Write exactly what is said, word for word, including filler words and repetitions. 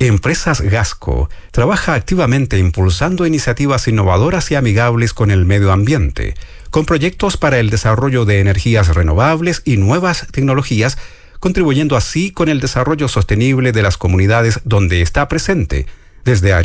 Empresas Gasco trabaja activamente impulsando iniciativas innovadoras y amigables con el medio ambiente, con proyectos para el desarrollo de energías renovables y nuevas tecnologías, contribuyendo así con el desarrollo sostenible de las comunidades donde está presente, desde